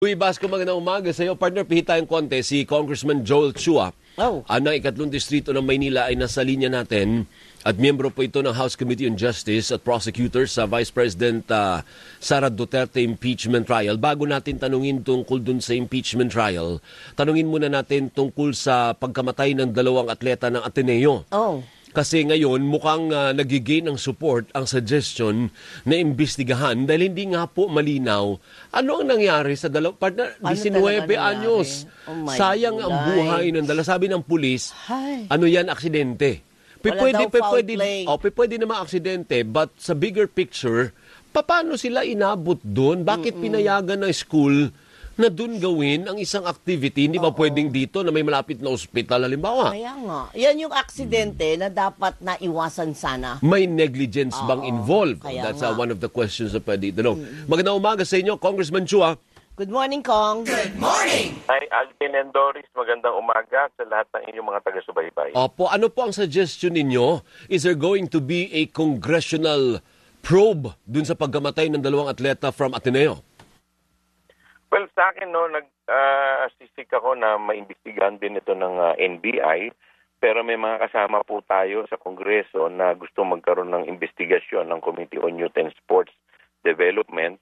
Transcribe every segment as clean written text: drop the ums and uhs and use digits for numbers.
Uy, Basco, magandang umaga sa iyo. Partner, pihit tayong konti. Si Congressman Joel Chua, ng ikatlong distrito ng Maynila ay nasa linya natin at miyembro po ito ng House Committee on Justice at Prosecutors sa Vice President Sara Duterte impeachment trial. Bago natin tanungin tungkol dun sa impeachment trial, tanungin muna natin tungkol sa pagkamatay ng dalawang atleta ng Ateneo. Kasi ngayon mukhang nagigain ng support ang suggestion na imbestigahan dahil hindi nga po malinaw ano ang nangyari sa dalawang partner. 19 anyos. Sayang ang buhay ng dalawa. Sabi ng pulis, ano yan, aksidente. Pwede naman aksidente, but sa bigger picture, paano sila inabot doon? Bakit pinayagan ng school na doon gawin ang isang activity? Hindi ba pwedeng dito na may malapit na ospital, halimbawa? Kaya nga. Yan yung aksidente na dapat na iwasan sana. May negligence bang involved? That's one of the questions na pwede ito. Magandang umaga sa inyo, Congressman Chua. Good morning, Kong. Good morning! Hi, Alvin and Doris. Magandang umaga sa lahat ng inyong mga taga-subaybay. Opo, ano po ang suggestion ninyo? Is there going to be a congressional probe dun sa pagkamatay ng dalawang atleta from Ateneo? Well, sa akin, sisik ako na maimbestigahan din ito ng NBI, pero may mga kasama po tayo sa Kongreso na gusto magkaroon ng investigasyon ng Committee on Youth and Sports Development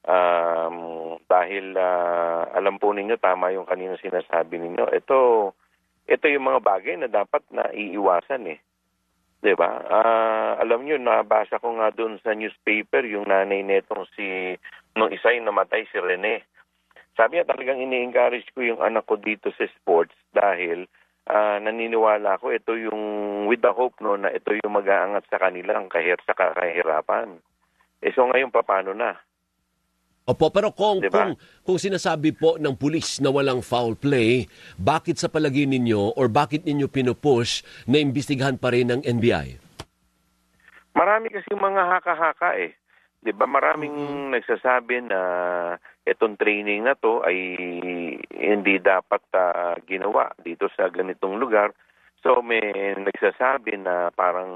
dahil alam po ninyo, tama yung kanina sinasabi ninyo, ito yung mga bagay na dapat na iiwasan eh. Diba? Alam nyo, nabasa ko nga doon sa newspaper yung nanay netong nung isa yung namatay, si Rene. Sabi niya, talagang ini-encourage ko yung anak ko dito sa sports dahil naniniwala ko ito yung with the hope na ito yung mag-aangat sa kanilang sa kahirapan. So ngayon paano na? Opo, pero kung sinasabi po ng pulis na walang foul play, bakit sa palagay ninyo or bakit ninyo pinupush na imbestigahan pa rin ng NBI? Marami kasi mga haka-haka eh. 'Di ba? Maraming nagsasabi na itong training na to ay hindi dapat ginawa dito sa ganitong lugar. So may nagsasabi na parang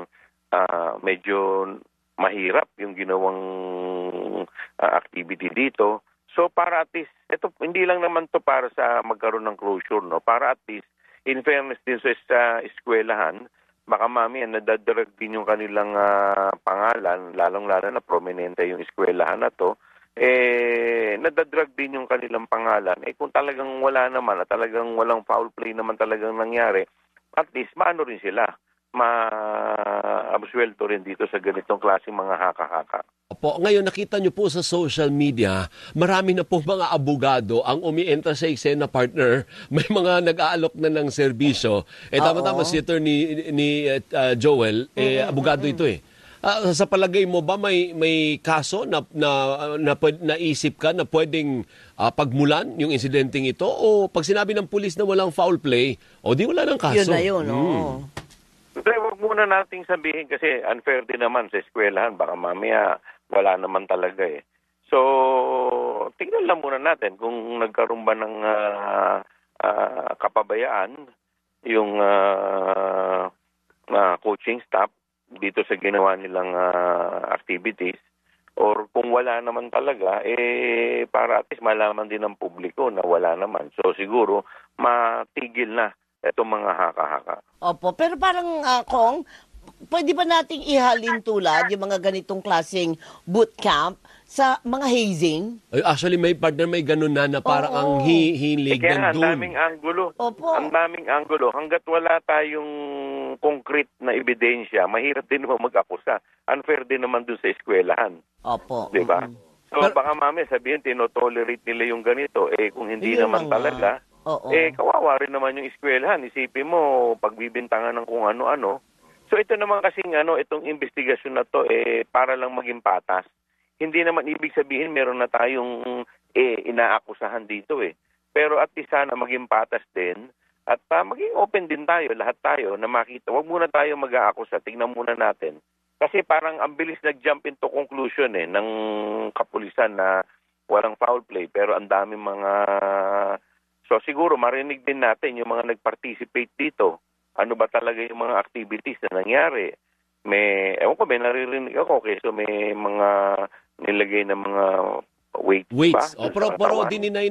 medyo mahirap yung ginawang activity dito. So para at least, ito hindi lang naman to para sa magkaroon ng closure, no? Para at least, in fairness din sa eskwelahan, baka mami nadadrag din yung kanilang pangalan, lalong-lalo na prominente yung eskwelahan na to, nadadrag din yung kanilang pangalan. Kung talagang wala naman, talagang walang foul play naman talagang nangyari, at least maano rin sila, ma-absuelto rin dito sa ganitong klaseng mga haka-haka. Opo, ngayon nakita nyo po sa social media, marami na po mga abogado ang umientra sa eksena, partner. May mga nag-aalok na ng serbisyo. Tama-tama si ni Joel, abogado ito eh. Sa palagay mo ba may kaso na naisip ka na pwedeng pagmulan yung insidenteng ito? O pag sinabi ng pulis na walang foul play, o di wala ng kaso? Yun na yun, Huwag muna nating sabihin kasi unfair din naman sa eskwelahan. Baka mamaya wala naman talaga eh. So, tingnan lang muna natin kung nagkaroon ba ng kapabayaan yung coaching staff dito sa ginawa nilang activities, or kung wala naman talaga, para at least malaman din ng publiko na wala naman. So siguro, matigil na itong mga haka-haka. Opo, pero parang, Kong, pwede ba nating ihalin tulad yung mga ganitong klaseng bootcamp sa mga hazing? Actually, may partner, may ganun na parang ang hilig kaya ng doom. Ang daming anggulo. Opo. Ang daming anggulo. Hanggat wala tayong concrete na ebidensya, mahirap din naman mag-akusa. Unfair din naman dun sa eskwelahan. Opo. Diba? So baka mami sabihin, tinotolerate nila yung ganito. Kung hindi naman talaga, kawawa rin naman yung eskwelahan. Isipin mo, pagbibintangan ng kung ano-ano. So ito naman kasing itong investigasyon na to, para lang maging patas. Hindi naman ibig sabihin meron na tayong inaakusahan dito eh. Pero at least sana maging patas din at maging open din tayo, lahat tayo na makita. Huwag muna tayo mag-aakusa, tingnan muna natin. Kasi parang ang bilis nag-jump into conclusion ng kapulisan na walang foul play. Pero ang daming mga... So siguro marinig din natin yung mga nag-participate dito. Ano ba talaga yung mga activities na nangyari? May naririnig ako, so may mga nilagay na mga weights Weights. ba? Pero dininay